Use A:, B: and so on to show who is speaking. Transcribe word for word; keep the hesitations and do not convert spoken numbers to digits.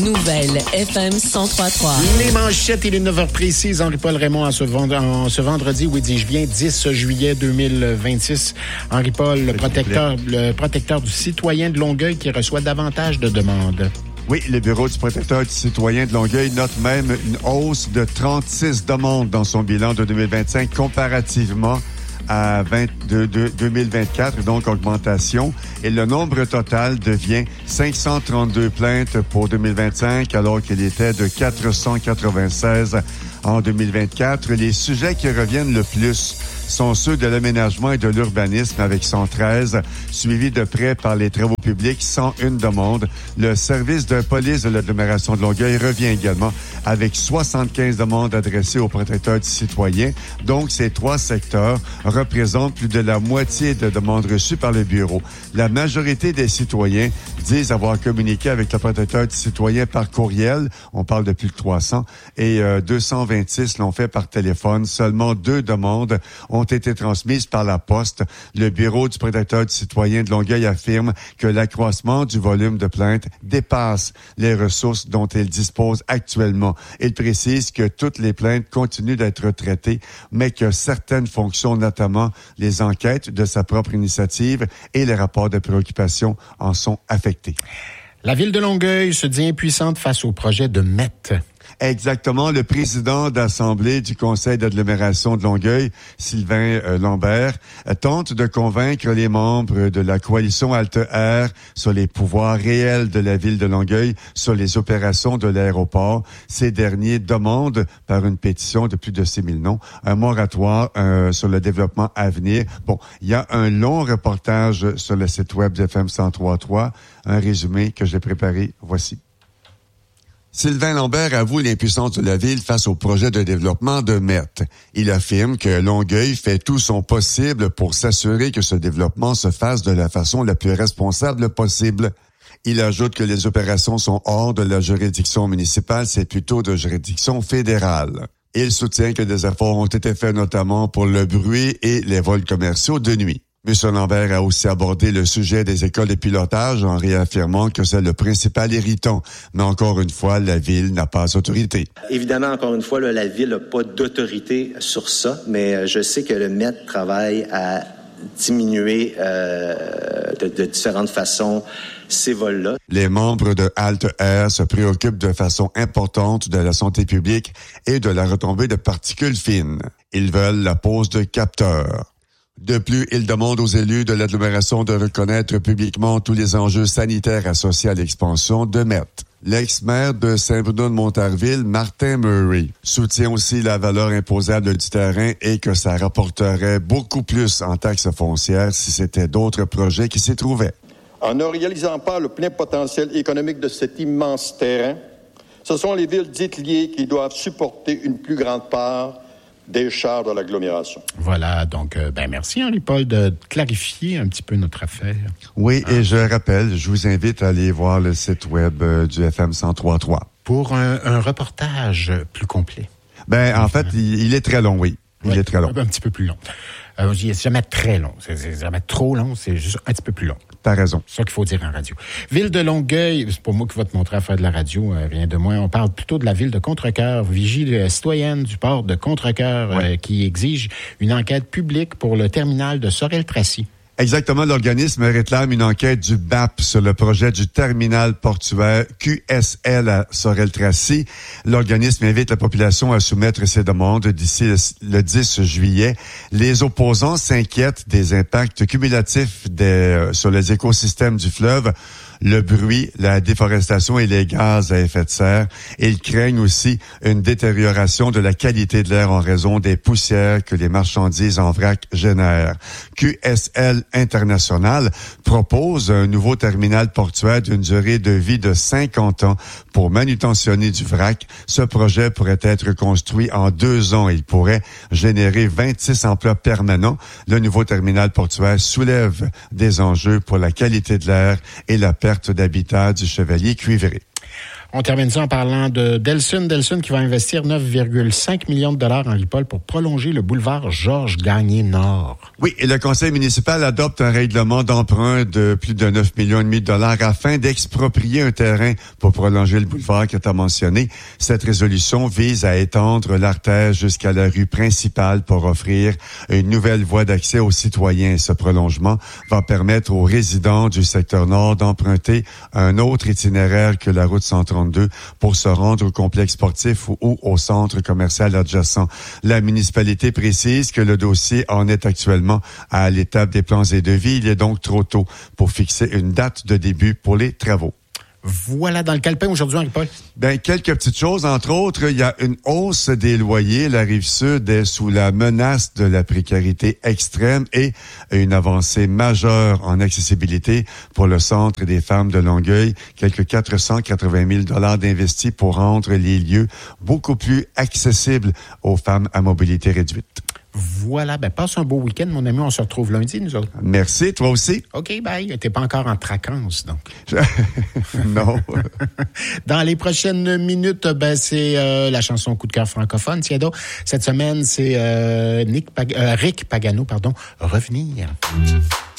A: Nouvelle F M cent trois point trois.
B: Les manchettes, il est neuf heures précises. Henri-Paul Raymond, en ce, vend- en ce vendredi, oui, dis-je bien, dix juillet deux mille vingt-six. Henri-Paul, le protecteur, le protecteur du citoyen de Longueuil qui reçoit davantage de demandes.
C: Oui, le Bureau du protecteur du citoyen de Longueuil note même une hausse de trente-six demandes dans son bilan de deux mille vingt-cinq comparativement à vingt, de, de, deux mille vingt-quatre, donc augmentation. Et le nombre total devient cinq cent trente-deux plaintes pour deux mille vingt-cinq, alors qu'il était de quatre cent quatre-vingt-seize en deux mille vingt-quatre. Les sujets qui reviennent le plus sont ceux de l'aménagement et de l'urbanisme avec cent treize, suivis de près par les travaux publics, cent un demandes. Le service de police de l'agglomération de Longueuil revient également avec soixante-quinze demandes adressées aux protecteurs du citoyen. Donc, ces trois secteurs représentent plus de la moitié de demandes reçues par le bureau. La majorité des citoyens disent avoir communiqué avec le protecteur du citoyen par courriel. On parle de plus de trois cents. Et euh, deux cent vingt-six l'ont fait par téléphone. Seulement deux demandes ont été transmises par la poste. Le bureau du protecteur du citoyen de Longueuil affirme que l'accroissement du volume de plaintes dépasse les ressources dont il dispose actuellement. Il précise que toutes les plaintes continuent d'être traitées, mais que certaines fonctions, notamment les enquêtes de sa propre initiative et les rapports de préoccupation, en sont affectés.
B: La ville de Longueuil se dit impuissante face au projet de M E T.
C: Exactement. Le président d'Assemblée du Conseil d'agglomération de Longueuil, Sylvain euh, Lambert, euh, tente de convaincre les membres de la coalition Halte-Air sur les pouvoirs réels de la ville de Longueuil sur les opérations de l'aéroport. Ces derniers demandent, par une pétition de plus de six mille noms, un moratoire euh, sur le développement à venir. Bon, il y a un long reportage sur le site web de F M cent trois point trois. Un résumé que j'ai préparé, voici. Sylvain Lambert avoue l'impuissance de la ville face au projet de développement de M E T. Il affirme que Longueuil fait tout son possible pour s'assurer que ce développement se fasse de la façon la plus responsable possible. Il ajoute que les opérations sont hors de la juridiction municipale, c'est plutôt de juridiction fédérale. Il soutient que des efforts ont été faits notamment pour le bruit et les vols commerciaux de nuit. M. Lambert a aussi abordé le sujet des écoles de pilotage en réaffirmant que c'est le principal irritant. Mais encore une fois, la Ville n'a pas autorité.
D: Évidemment, encore une fois, là, la Ville n'a pas d'autorité sur ça, mais je sais que le M E T travaille à diminuer euh, de, de différentes façons ces vols-là.
C: Les membres de Halte-Air se préoccupent de façon importante de la santé publique et de la retombée de particules fines. Ils veulent la pose de capteurs. De plus, il demande aux élus de l'agglomération de reconnaître publiquement tous les enjeux sanitaires associés à l'expansion de M E T. L'ex-maire de Saint-Bruno-de-Montarville, Martin Murray, soutient aussi la valeur imposable du terrain et que ça rapporterait beaucoup plus en taxes foncières si c'était d'autres projets qui s'y trouvaient.
E: En ne réalisant pas le plein potentiel économique de cet immense terrain, ce sont les villes dites liées qui doivent supporter une plus grande part des charges de l'agglomération.
B: Voilà, donc, euh, ben merci Henri-Paul de clarifier un petit peu notre affaire.
C: Oui,
B: hein?
C: Et je rappelle, je vous invite à aller voir le site web euh, du F M cent trois point trois.
B: Pour un, un reportage plus complet.
C: Ben, en fait, il, il est très long, oui. Il
B: ouais,
C: est très long.
B: Un petit peu plus long. Euh, c'est jamais très long. C'est, c'est jamais trop long, c'est juste un petit peu plus long.
C: T'as raison.
B: C'est ça qu'il faut dire en radio. Ville de Longueuil, c'est pas moi qui va te montrer à faire de la radio, euh, rien de moins. On parle plutôt de la ville de Contrecœur, vigie euh, citoyenne du port de Contrecœur, ouais. euh, qui exige une enquête publique pour le terminal de Sorel-Tracy.
C: Exactement, l'organisme réclame une enquête du B A P sur le projet du terminal portuaire Q S L à Sorel-Tracy. L'organisme invite la population à soumettre ses demandes d'ici le dix juillet. Les opposants s'inquiètent des impacts cumulatifs des, sur les écosystèmes du fleuve, le bruit, la déforestation et les gaz à effet de serre. Et ils craignent aussi une détérioration de la qualité de l'air en raison des poussières que les marchandises en vrac génèrent. Q S L International propose un nouveau terminal portuaire d'une durée de vie de cinquante ans pour manutentionner du vrac. Ce projet pourrait être construit en deux ans. Il pourrait générer vingt-six emplois permanents. Le nouveau terminal portuaire soulève des enjeux pour la qualité de l'air et la perte d'habitat du Chevalier Cuivré.
B: On termine ça en parlant de Delsun. Delsun qui va investir neuf virgule cinq millions de dollars en Ripoll pour prolonger le boulevard Georges-Gagné-Nord.
C: Oui, et le conseil municipal adopte un règlement d'emprunt de plus de neuf millions et demi de dollars afin d'exproprier un terrain pour prolonger le boulevard que tu as mentionné. Cette résolution vise à étendre l'artère jusqu'à la rue principale pour offrir une nouvelle voie d'accès aux citoyens. Ce prolongement va permettre aux résidents du secteur nord d'emprunter un autre itinéraire que la route cent trente-deux pour se rendre au complexe sportif ou, ou au centre commercial adjacent. La municipalité précise que le dossier en est actuellement à l'étape des plans et devis. Il est donc trop tôt pour fixer une date de début pour les travaux.
B: Voilà, dans le calepin aujourd'hui, Henri-Paul.
C: Ben, quelques petites choses. Entre autres, il y a une hausse des loyers. La Rive-Sud est sous la menace de la précarité extrême et une avancée majeure en accessibilité pour le Centre des femmes de Longueuil. Quelques quatre cent quatre-vingt mille dollars d'investis pour rendre les lieux beaucoup plus accessibles aux femmes à mobilité réduite.
B: Voilà, ben passe un beau week-end, mon ami. On se retrouve lundi, nous autres.
C: Merci, toi aussi.
B: OK, bye. T'es pas encore en traquance, donc.
C: Non.
B: Dans les prochaines minutes, ben c'est euh, la chanson Coup de cœur francophone. Tiens donc, cette semaine, c'est euh, Nick Pag- euh, Rick Pagano, pardon, Revenir.